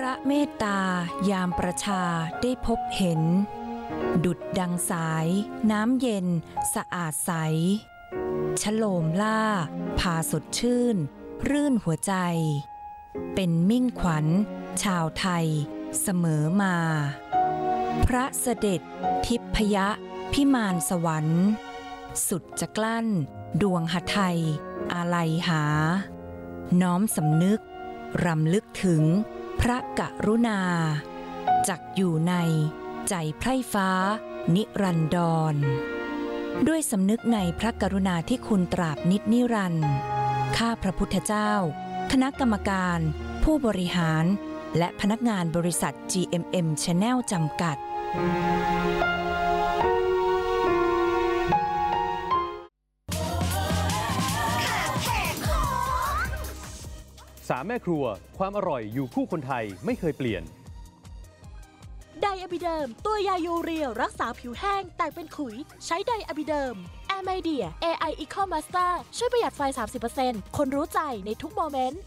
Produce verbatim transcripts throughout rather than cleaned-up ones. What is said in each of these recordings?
พระเมตตายามประชาได้พบเห็นดุจดังสายน้ำเย็นสะอาดใสฉโลมล่าพาสดชื่นรื่นหัวใจเป็นมิ่งขวัญชาวไทยเสมอมาพระเสด็จทิพยพิมานสวรรค์สุดจะกลั้นดวงหทัยอาลัยหาน้อมสำนึกรำลึกถึงพระกรุณาจักอยู่ในใจไพร่ฟ้านิรันดรด้วยสำนึกในพระกรุณาที่คุณตราบนิจนิรันดร์ข้าพระพุทธเจ้าคณะกรรมการผู้บริหารและพนักงานบริษัท จี เอ็ม เอ็ม Channel จำกัดสามแม่ครัวความอร่อยอยู่คู่คนไทยไม่เคยเปลี่ยนไดอะบิเดิมตัวยายูเรียรักษาผิวแห้งแตกเป็นขุยใช้ไดอะบิเดิมแอร์ไมเดีย เอ ไอ Eco Master ช่วยประหยัดไฟ สามสิบเปอร์เซ็นต์ คนรู้ใจในทุกโมเมนต์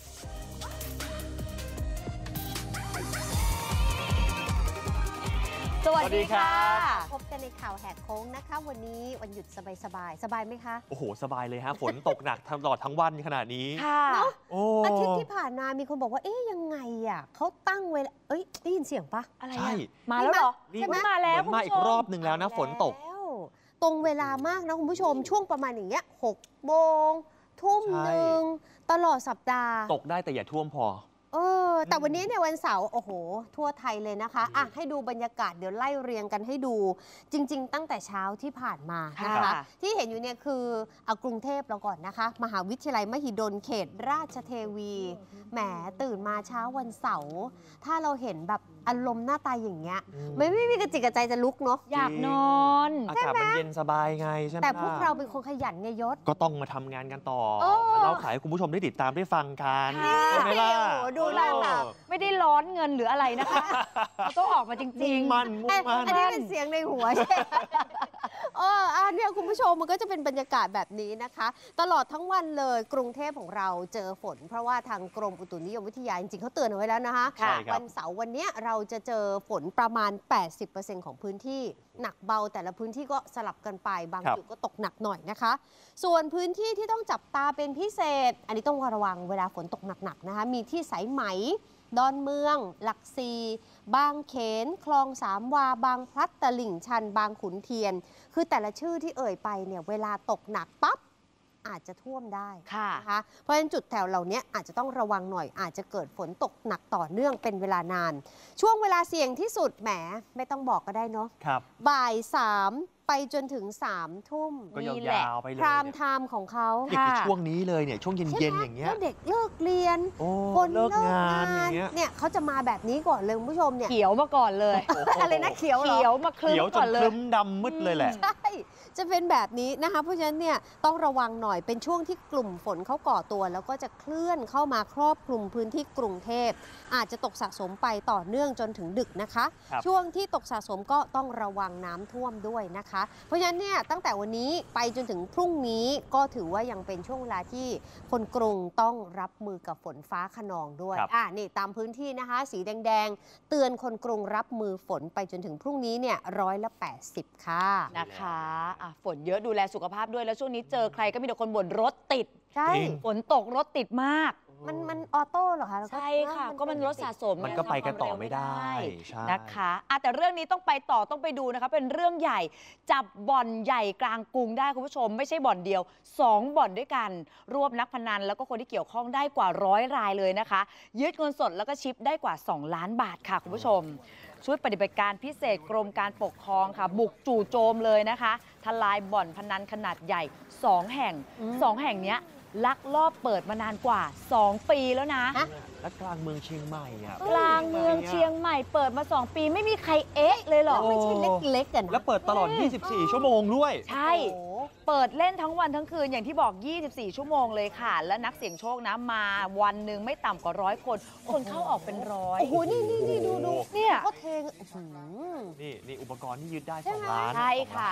สวัสดีค่ะพบกันในข่าวแหกโค้งนะคะวันนี้วันหยุดสบายสบายสบายไหมคะโอ้โหสบายเลยฮะฝนตกหนักตลอดทั้งวันขนาดนี้ค่ะเนาะอาทิตย์ที่ผ่านมามีคนบอกว่าเอ๊ยยังไงอ่ะเขาตั้งเวลาเอ้ยได้ยินเสียงปะอะไรใช่มาแล้วเหรอใช่ไหมมาแล้วมาอีกรอบหนึ่งแล้วนะฝนตกตรงเวลามากนะคุณผู้ชมช่วงประมาณอย่างเงี้ยหกโมงทุ่มหนึ่งตลอดสัปดาห์ตกได้แต่อย่าท่วมพอเออแต่วันนี้เนี่ยวันเสาร์โอ้โหทั่วไทยเลยนะคะอ่ะให้ดูบรรยากาศเดี๋ยวไล่เรียงกันให้ดูจริงๆตั้งแต่เช้าที่ผ่านมานะคะที่เห็นอยู่เนี่ยคือเอากรุงเทพเราก่อนนะคะมหาวิทยาลัยมหิดลเขตราชเทวีแหมตื่นมาเช้าวันเสาร์ถ้าเราเห็นแบบอารมณ์หน้าตาอย่างเงี้ยไม่ไม่มีกระจิกกระใจจะลุกเนาะอยากนอนอากาศมันเย็นสบายไงใช่ไหมแต่พวกเราเป็นคนขยันไงยศก็ต้องมาทำงานกันต่อมาเล่าขายให้คุณผู้ชมได้ติดตามได้ฟังกันใช่ไหมล่ะดูแลค่ะไม่ได้ร้อนเงินหรืออะไรนะคะเราต้องออกมาจริงๆมันมุ่งมันอันนี้เป็นเสียงในหัวใช่เอออันนี้คุณผู้ชมมันก็จะเป็นบรรยากาศแบบนี้นะคะตลอดทั้งวันเลยกรุงเทพของเราเจอฝนเพราะว่าทางกรมอุตุนิยมวิทยาจริงๆเขาเตือนเอาไว้แล้วนะคะวันเสาร์วันนี้เราจะเจอฝนประมาณ แปดสิบเปอร์เซ็นต์ ของพื้นที่หนักเบาแต่ละพื้นที่ก็สลับกันไปบางจุดก็ตกหนักหน่อยนะคะส่วนพื้นที่ที่ต้องจับตาเป็นพิเศษอันนี้ต้องระวังเวลาฝนตกหนักๆนะคะมีที่สายไหมดอนเมืองหลักสี่บางเขนคลองสามวาบางพลัดตลิ่งชันบางขุนเทียนคือแต่ละชื่อที่เอ่ยไปเนี่ยเวลาตกหนักปั๊บอาจจะท่วมได้นะคะเพราะฉะนั้นจุดแถวเหล่านี้อาจจะต้องระวังหน่อยอาจจะเกิดฝนตกหนักต่อเนื่องเป็นเวลานานช่วงเวลาเสี่ยงที่สุดแหมไม่ต้องบอกก็ได้เนาะบ่ายสามไปจนถึงสามทุ่มนี่แหละพรามไทม์ของเขาค่ะช่วงนี้เลยเนี่ยช่วงเย็นๆอย่างเงี้ยแล้วเด็กเลิกเรียนคนเลิกงานอย่างเงี้ยเนี่ยเขาจะมาแบบนี้ก่อนเลยคุณผู้ชมเนี่ยเขียวมาก่อนเลยอะไรนะเขียวเขียวมาคลึ้มก่อนเลยคลึ้มดำมืดเลยแหละใช่จะเป็นแบบนี้นะคะเพราะฉะนั้นเนี่ยต้องระวังหน่อยเป็นช่วงที่กลุ่มฝนเขาก่อตัวแล้วก็จะเคลื่อนเข้ามาครอบคลุมพื้นที่กรุงเทพอาจจะตกสะสมไปต่อเนื่องจนถึงดึกนะคะช่วงที่ตกสะสมก็ต้องระวังน้ำท่วมด้วยนะคะเพราะฉะนั้นเนี่ยตั้งแต่วันนี้ไปจนถึงพรุ่งนี้ก็ถือว่ายังเป็นช่วงเวลาที่คนกรุงต้องรับมือกับฝนฟ้าคะนองด้วยอ่านี่ตามพื้นที่นะคะสีแดงๆเตือนคนกรุงรับมือฝนไปจนถึงพรุ่งนี้เนี่ยร้อยละแปดสิบค่ะนะคะอ่ะฝนเยอะดูแลสุขภาพด้วยแล้วช่วงนี้เจอใครก็มีแต่คนบ่นรถติดใช่ฝนตกรถติดมากมันมันออโต้เหรอคะใช่ค่ะก็มันรถสะสมมันก็ไปกันต่อไม่ได้นะคะอ่ะแต่เรื่องนี้ต้องไปต่อต้องไปดูนะคะเป็นเรื่องใหญ่จับบ่อนใหญ่กลางกรุงได้คุณผู้ชมไม่ใช่บ่อนเดียวสองบ่อนด้วยกันรวบนักพนันแล้วก็คนที่เกี่ยวข้องได้กว่าร้อยรายเลยนะคะยึดเงินสดแล้วก็ชิปได้กว่าสองล้านบาทค่ะคุณผู้ชมชุดปฏิบัติการพิเศษกรมการปกครองค่ะบุกจู่โจมเลยนะคะทลายบ่อนพนันขนาดใหญ่สองแห่งสองแห่งเนี้ยลักลอบเปิดมานานกว่าสองปีแล้วนะและกลางเมืองเชียงใหม่อ่ะกลางเมืองเชียงใหม่เปิดมาสองปีไม่มีใครเอ๊ะเลยหรอไม่ใช่เล็กๆกันแล้วเปิดตลอดยี่สิบสี่ชั่วโมงด้วยใช่เปิดเล่นทั้งวันทั้งคืนอย่างที่บอกยี่สิบสี่ชั่วโมงเลยค่ะและนักเสี่ยงโชคนะมาวันหนึ่งไม่ต่ำกว่าร้อยคนคนเข้าออกเป็นร้อยโอ้โหนี่นี่นี่ดูดูเนี่ยเขาเทงนี่นี่อุปกรณ์ที่ยึดได้สองล้านใช่ค่ะ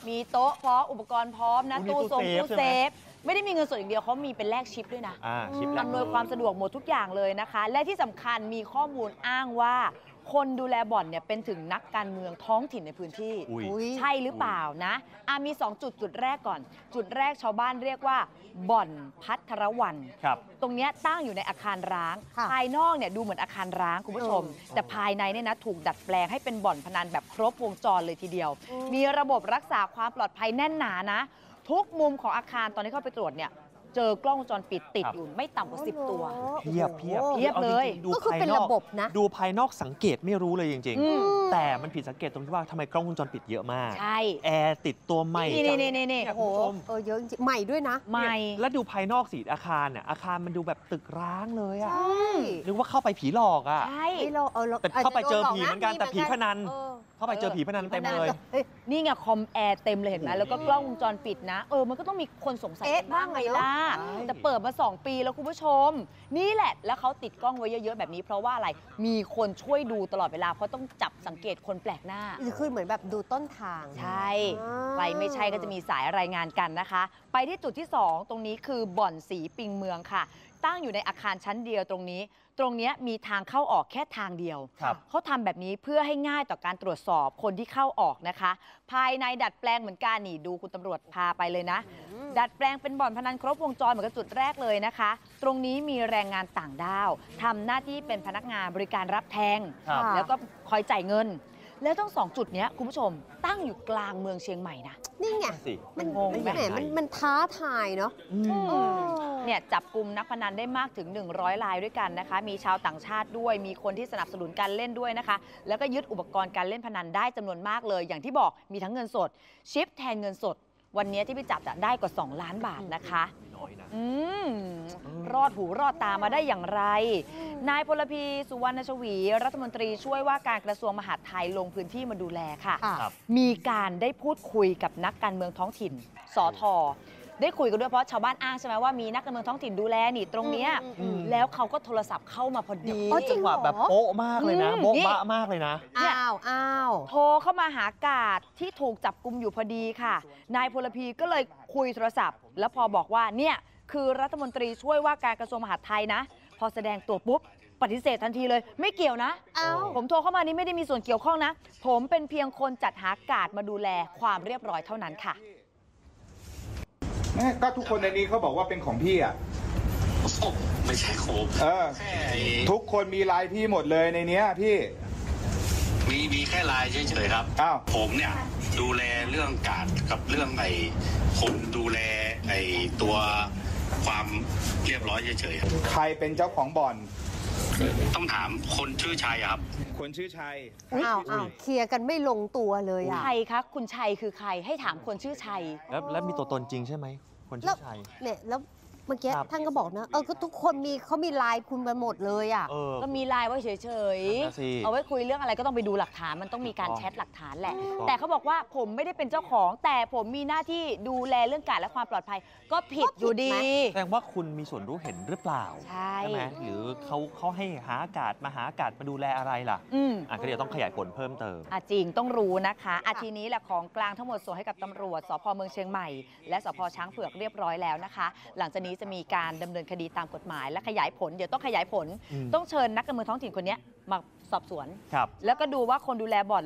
มีโต๊ะพร้อมอุปกรณ์พร้อมนะมีตู้ตู้ทรงเซฟตู้เซฟไม่ได้มีเงินสดอย่างเดียวเขามีเป็นแลกชิปด้วยนะอ่าชิปแลกอำนวยความสะดวกหมดทุกอย่างเลยนะคะ และที่สำคัญมีข้อมูลอ้างว่า คนดูแลบ่อนเนี่ยเป็นถึงนักการเมืองท้องถิ่นในพื้นที่อุ๊ยใช่หรือเปล่านะอ่ะมีสองจุดจุดแรกก่อน จุดแรกชาวบ้านเรียกว่าบ่อนพัทรวันครับตรงเนี้ยตั้งอยู่ในอาคารร้างค่ะภายนอกเนี่ยดูเหมือนอาคารร้างคุณผู้ชม แต่ภายในเนี่ยนะถูกดัดแปลงให้เป็นบ่อนพนันแบบครบวงจรเลยทีเดียว มีระบบรักษาความปลอดภัยแน่นหนานะ ทุกมุมของอาคารตอนที่เข้าไปตรวจเนี่ยเจอกล้องวงจรปิดติดครับอยู่ไม่ต่ำกว่าสิบตัวเพียบเพียบเพียบเลยอาจริงๆดูก็คือภายเป็นนอกระบบนะดูภายนอกสังเกตไม่รู้เลยจริงอืมๆ แต่มันผิดสังเกตตรงที่ว่าทำไมกล้องวงจรปิดเยอะมากใช่แอร์ติดตัวใหม่นี่จังนี่นี่นี่เนี่ยโอ้คุณโหผู้ชมเออเยอะจริงๆใหม่ด้วยนะไม่แล้วดูภายนอกสีอาคารเนี่ยอาคารมันดูแบบตึกร้างเลยอะใช่นึกว่าเข้าไปผีหลอกอะใช่ไอ้เราเออเราแต่เข้าไปเจอผีาเหมือนกันแต่ผีพนันเออเข้าไปเจอผีพนันเต็มเลยเอ้ยนี่ไงคอมแอร์เต็มเลยเห็นไหมแล้วก็กล้องวงจรปิดนะ เออมันก็ต้องมีคนสงสัยเอ๊ะกันบ้างไงบ้างอะเนอะล่ะใช่แต่เปิดมาสองปีแล้วคุณผู้ชม นี่แหละแล้วเขาติดกล้องไว้เยอะๆแบบนี้เพราะว่าอะไรมีคนช่วยดูตลอดเวลาเพราะต้องจับสังเกตคนแปลกหน้าคือเหมือนแบบดูต้นทางใช่อ่าใครไม่ใช่ก็จะมีสายรายงานกันนะคะ ไปที่จุดที่ สอง ตรงนี้คือบ่อนสีปิงเมืองค่ะ ตั้งอยู่ในอาคารชั้นเดียวตรงนี้ ตรงเนี้ยมีทางเข้าออกแค่ทางเดียวครับเขาทำแบบนี้เพื่อให้ง่ายต่อการตรวจสอบคนที่เข้าออกนะคะ ภายในดัดแปลงเหมือนกันนี่ดูคุณตำรวจพาไปเลยนะ ดัดแปลงเป็นบ่อนพนันครบวงจรเหมือนกับจุดแรกเลยนะคะ ตรงนี้มีแรงงานต่างด้าวทำหน้าที่เป็นพนักงานบริการรับแทงครับแล้วก็คอยจ่ายเงิน แล้วทั้งสองจุดเนี้ยคุณผู้ชมตั้งอยู่กลางเมืองเชียงใหม่นะนี่ไงสิมันงงไหมแหมมันมันท้าทายเนาะอืมเออเนี่ยจับกลุ่มนักพนันได้มากถึง หนึ่งร้อย รายด้วยกันนะคะ มีชาวต่างชาติด้วย มีคนที่สนับสนุนการเล่นด้วยนะคะ แล้วก็ยึดอุปกรณ์การเล่นพนันได้จำนวนมากเลย อย่างที่บอกมีทั้งเงินสด ชิปแทนเงินสด วันนี้ที่ไปจับจะได้กว่า สอง ล้านบาทนะคะน้อยนะอืม รอดหูรอดตามาได้อย่างไร นายพลพีสุวรรณชวี รัฐมนตรีช่วยว่าการกระทรวงมหาดไทยลงพื้นที่มาดูแลค่ะค่ะครับมีการได้พูดคุยกับนักการเมืองท้องถิ่น สท ได้คุยกันด้วยเพราะชาวบ้านอ้างใช่ไหมว่ามีนักการเมืองท้องถิ่นดูแลนี่ตรงเนี้ยอืมอืมอืมแล้วเขาก็โทรศัพท์เข้ามาพอดีอ๋อจริจังงเหหรอวะแบบโป๊ะมากเลยนะอืมโบ๊ะนี่บะมากเลยนะเนี่ยอ้าวอ้าวโทรเข้ามาหากาดที่ถูกจับกุมอยู่พอดีค่ะ นายพลพีก็เลยคุยโทรศัพท์ แล้วพอบอกว่าเนี่ยคือรัฐมนตรีช่วยว่าการกระทรวงมหาดไทยนะ พอแสดงตัวปุ๊บปฏิเสธทันทีเลย ไม่เกี่ยวนะอ้าวผมโทรเข้ามานี้ไม่ได้มีส่วนเกี่ยวข้องนะ ผมเป็นเพียงคนจัดหากาดมาดูแลความเรียบร้อยเท่านั้นค่ะแม่ก็ทุกคนในนี้เขาบอกว่าเป็นของพี่อ่ะไม่ใช่โคมเออแค่ไอ้ทุกคนมีลายพี่หมดเลยในเนี้ยพี่มีมีแค่ลายเฉยๆครับอ้าวผมเนี่ยดูแลเรื่องการกับเรื่องไอ้คนดูแลไอ้ตัวความเรียบร้อยเฉยๆครับใครเป็นเจ้าของบ่อนต้องถามคนชื่อชัยอะครับคนชื่อชัยอ้าวอ้าวเคลียร์กันไม่ลงตัวเลยอ่ะใครคะคุณชัยคือใครให้ถามคนชื่อชัยแล้วแล้วมีตัวตนจริงใช่ไหม คนแล้ชื่วอชัยเนี่ยแล้วเมื่อกี้ครับท่านก็บอกนะ เออก็ทุกคนมีเขามีลายคุณไปหมดเลยอ่ะเออก็มีไลน์ไว้เฉยนั่นน่ะสิๆ เอาไว้คุยเรื่องอะไรก็ต้องไปดูหลักฐาน มันต้องมีการถูกต้องแชทหลักฐานแหละถูกต้องแต่เขาบอกว่าผมไม่ได้เป็นเจ้าของ แต่ผมมีหน้าที่ดูแลเรื่องการและความปลอดภัย ก็ผิดอยู่ดีแสดงว่าคุณมีส่วนรู้เห็นหรือเปล่าใช่ไหมหรือเขาเขาให้หาอากาศมาหาอากาศมาดูแลอะไรล่ะอืมอ่ะก็เดี๋ยวต้องขยายผลเพิ่มเติมอาจริงต้องรู้นะคะอาทีนี้แหละของกลางทั้งหมดส่งให้กับตำรวจสพเมืองเชียงใหม่ และสพช้างเผือกเรียบร้อยแล้วนะคะ หลังจากนี้จะมีการดำเนินคดีตามกฎหมาย และขยายผลเดี๋ยวต้องขยายผลอืมต้องเชิญนักการเมืองท้องถิ่นคนนี้มาสอบสวนครับแล้วก็ดูว่าคนดูแลบ่อน